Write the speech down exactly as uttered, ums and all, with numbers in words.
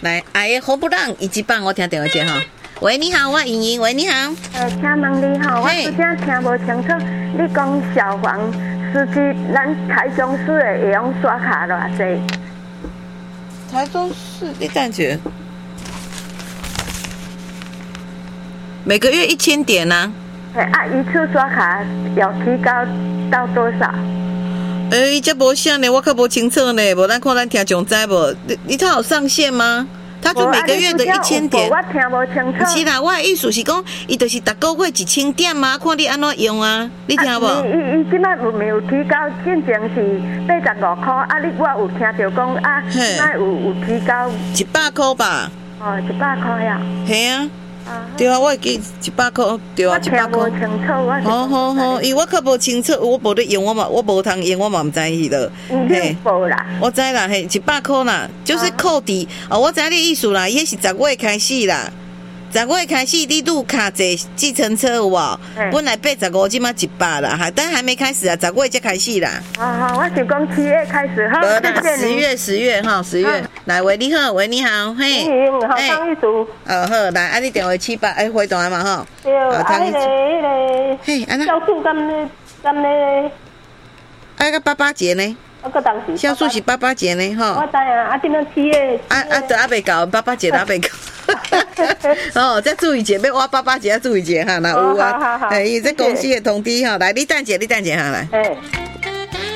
来，哎呀，红不让一级棒，我听电话接哈。喂，你好，我莹莹。喂，你好。 呃，请问你好，我真正听无清楚，你讲消防司机，咱台中市的会用刷卡偌济？ 台中市，你感觉每个月一千点呢、 啊？啊，一次刷卡有提高到多少？ 诶、欸，这无啥呢，我可无清楚呢，无咱看咱听众知无？你你他有上限吗？他就每个月的一千点。 我听无清楚。 是啦，我的意思是讲，伊就是逐个月一千点嘛，看你安怎用啊，你听无？ 伊伊伊即摆有没有提高？进前是八十五块，啊，你我有听到讲啊，现在有有提高一百块吧？ 哦，一百块呀。 系啊。对啊，我会记一百块，对啊，一百块。 我听无清楚，我好好好，因为我可无清楚，我无咧用，我嘛我无通用，我嘛唔知伊了。 嘿，无啦， 我知啦，嘿，一百块啦，就是扣抵哦。我知你意思啦，伊是十月开始啦，十月开始你入卡坐计程车有无？本来八十五，即马一百啦，哈，但还没开始啊，十月才开始啦。 好好，我是讲七月开始，好，谢谢十月十月哈，十月。来，喂，你好，喂，你好，嘿， 好，汤一组。 哦，好，来，啊，你电话七八，哎，回答嘛哈。 对，啊，那个那个， 嘿，安那。 酵素跟那跟那个， 啊，个八八节呢？ 啊，个当时。 酵素是八八节呢，哈。 我知啊，啊，今仔七月。 啊啊，都还没搞，八八节都还没搞。哦，再注意一下，要挖八八节要注意一下哈，那有啊。 好好好。 哎，这公司的通知哈，来，你等一下，你等一下哈，来。 哎。